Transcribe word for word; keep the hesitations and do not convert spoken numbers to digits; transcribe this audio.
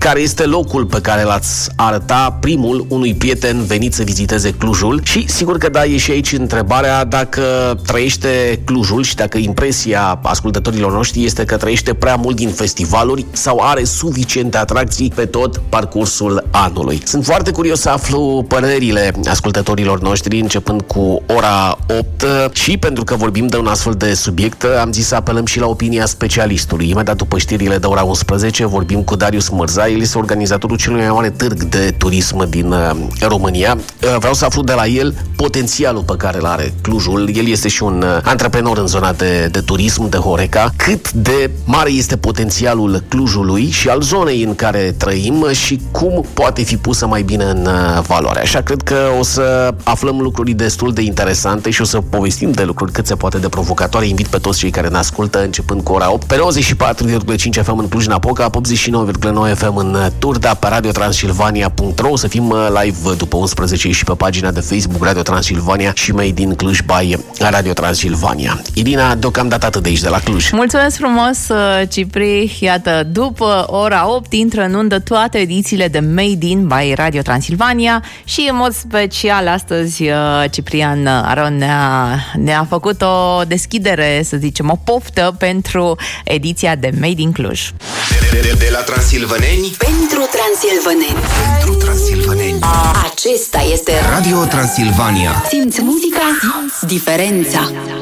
care este locul pe care l-ați arăta primul unui prieten venit să viziteze Clujul și sigur că da, e și aici întrebarea dacă trăiește Clujul și dacă impresia ascultătorilor noștri este că trăiește prea mult din festivaluri sau are suficiente atracții pe tot parcursul anului. Sunt foarte curios să aflu părerile ascultătorilor noștri începând cu ora opt și pentru că vorbim de un astfel de subiect, am zis să apelăm și la opinia specialistului. Imediat după știrile de ora unsprezece vorbim cu Darius Mărza, el este organizatorul celui mai mare târg de turism din România. Vreau să aflu de la el potențialul pe care îl are Clujul. El este și un antreprenor în zona de, de turism, de Horeca. Cât de mare este potențialul Clujului și al zonei în care trăim și cum poate fi pusă mai bine în valoare. Așa cred că o să aflăm lucruri destul de interesante și o să povestim de lucruri cât se poate de provocatoare. Invit pe toți cei care ne ascultă începând cu ora opt pe nouăzeci și patru virgulă cinci F M în Cluj-Napoca, optzeci și nouă virgulă nouă F M în Turda, pe radio transilvania punct ro. O să fim live după unsprezece și pe pagina de Facebook Radio Transilvania și Made in Cluj by Radio Transilvania. Irina, deocamdată atât de aici, de la Cluj. Mulțumesc frumos, Cipri. Iată, după ora opt intră în undă toate edițiile de Made in by Radio Transilvania și în mod special astăzi Ciprian Aron ne-a, ne-a făcut o deschidere, să zicem, o poftă pentru ediția de Made in Cluj. De, de, de la transilvăneni pentru transilvăneni. Pentru transilvăneni. Acesta este Radio Transilvania. Simți muzica, simți diferența.